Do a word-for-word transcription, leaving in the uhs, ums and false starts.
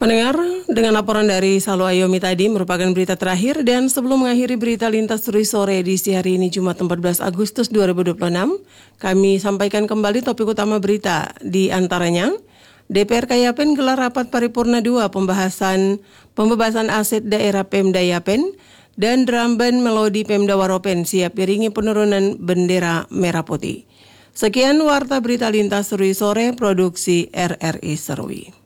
Pendengar, dengan laporan dari Salo Ayomi tadi merupakan berita terakhir, dan sebelum mengakhiri berita lintas Serui Sore edisi hari ini Jumat empat belas Agustus dua ribu dua puluh enam, kami sampaikan kembali topik utama berita, di antaranya D P R Kayapen gelar rapat paripurna dua pembahasan pembebasan aset daerah Pemda Yapen, dan drum band melodi Pemda Waropen siap diringi penurunan bendera merah putih. Sekian warta berita lintas Serui Sore produksi R R I Serui.